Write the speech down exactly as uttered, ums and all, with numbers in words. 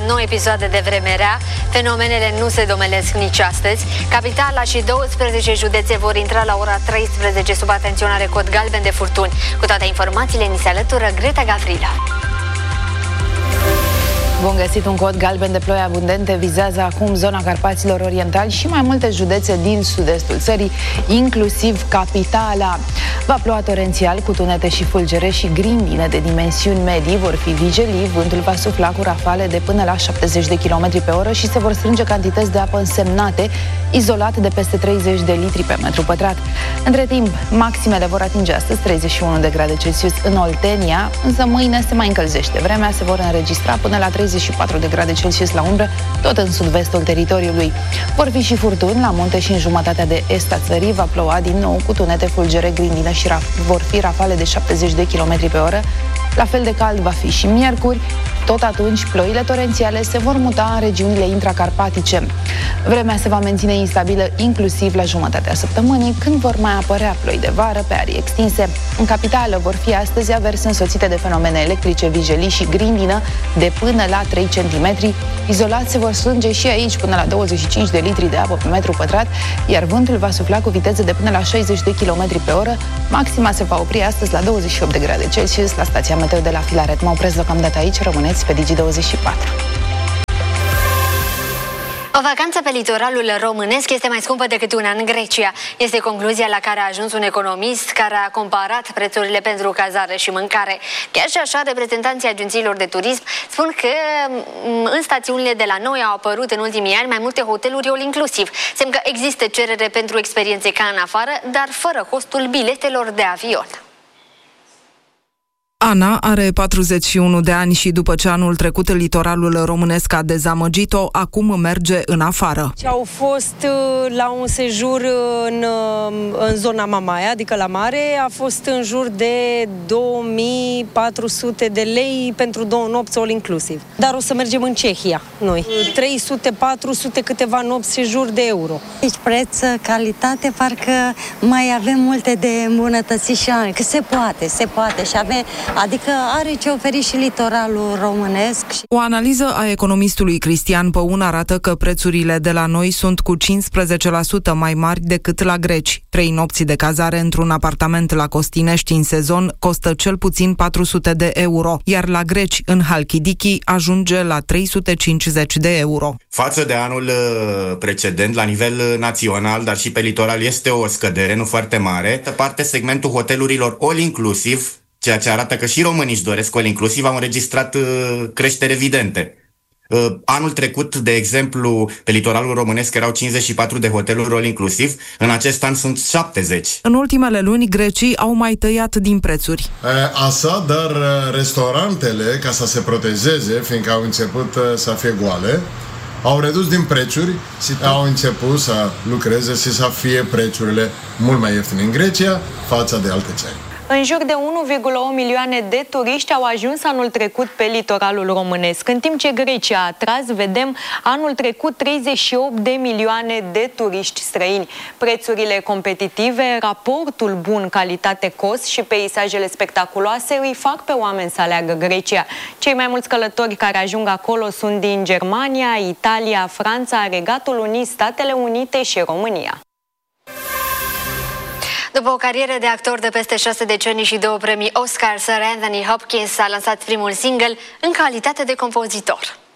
nouă episoade de vreme rea. Fenomenele nu se domelesc nici astăzi. Capitala și douăsprezece județe vor intra la ora treisprezece sub atenționare cod galben de furtuni. Cu toate informațiile, ni se alătură Greta Gavrila. Bun găsit, un cod galben de ploi abundente vizează acum zona Carpaților Orientali și mai multe județe din sud-estul țării, inclusiv capitala. Va ploua torențial cu tunete și fulgere și grindine de dimensiuni medii vor fi vijelii, vântul va sufla cu rafale de până la șaptezeci de kilometri pe oră și se vor strânge cantități de apă însemnate, izolat de peste treizeci de litri pe metru pătrat. Între timp, maximele vor atinge astăzi treizeci și unu de grade Celsius în Oltenia, însă mâine se mai încălzește vremea, se vor înregistra până la treizeci și patru de grade Celsius la umbră, tot în sud-vestul teritoriului. Vor fi și furtuni la munte și în jumătatea de est a țării, va ploua din nou cu tunete, fulgere, grindină și raf- vor fi rafale de șaptezeci de kilometri pe oră. La fel de cald va fi și miercuri. Tot atunci, ploile torențiale se vor muta în regiunile intracarpatice. Vremea se va menține instabilă inclusiv la jumătatea săptămânii, când vor mai apărea ploi de vară pe arii extinse. În capitală vor fi astăzi averse însoțite de fenomene electrice, vijelii și grindină de până la trei centimetri. Izolat se vor strânge și aici până la douăzeci și cinci de litri de apă pe metru pătrat, iar vântul va sufla cu viteze de până la șaizeci de kilometri pe oră. Maxima se va opri astăzi la douăzeci și opt de grade Celsius la stația meteo de la Filaret. Mă opresc deocamdată aici, rămâneți pe Digi douăzeci și patru. O vacanță pe litoralul românesc este mai scumpă decât una în Grecia. Este concluzia la care a ajuns un economist care a comparat prețurile pentru cazare și mâncare. Chiar și așa, reprezentanții agențiilor de turism spun că în stațiunile de la noi au apărut în ultimii ani mai multe hoteluri all-inclusiv. Semn că există cerere pentru experiențe ca în afară, dar fără costul biletelor de avion. Ana are patruzeci și unu de ani și după ce anul trecut litoralul românesc a dezamăgit-o, acum merge în afară. Au fost la un sejur în, în zona Mamaia, adică la mare, a fost în jur de două mii patru sute de lei pentru două nopți all-inclusiv. Dar o să mergem în Cehia, noi. trei sute patru sute câteva nopți sejur de euro. Deci preț, calitate, parcă mai avem multe de îmbunătățit și că se poate, se poate și avem. Adică are ce oferi și litoralul românesc. O analiză a economistului Cristian Păun arată că prețurile de la noi sunt cu cincisprezece la sută mai mari decât la greci. Trei nopți de cazare într-un apartament la Costinești în sezon costă cel puțin patru sute de euro, iar la greci în Halkidiki ajunge la trei sute cincizeci de euro. Față de anul precedent, la nivel național, dar și pe litoral, este o scădere, nu foarte mare. Pe parte, segmentul hotelurilor all-inclusiv, ceea ce arată că și românii își doresc all-inclusiv, au înregistrat uh, creștere evidente. Uh, anul trecut, de exemplu, pe litoralul românesc erau cincizeci și patru de hoteluri all-inclusiv, în acest an sunt șaptezeci. În ultimele luni, grecii au mai tăiat din prețuri. Asta, dar restaurantele, ca să se protejeze, fiindcă au început să fie goale, au redus din prețuri și au început să lucreze și să fie prețurile mult mai ieftine în Grecia față de alte țări. În jur de unu virgulă opt milioane de turiști au ajuns anul trecut pe litoralul românesc. În timp ce Grecia a atras, vedem anul trecut treizeci și opt de milioane de turiști străini. Prețurile competitive, raportul bun calitate-cost și peisajele spectaculoase îi fac pe oameni să aleagă Grecia. Cei mai mulți călători care ajung acolo sunt din Germania, Italia, Franța, Regatul Unit, Statele Unite și România. După o carieră de actor de peste șase decenii și două premii Oscar, Sir Anthony Hopkins a lansat primul single în calitate de compozitor.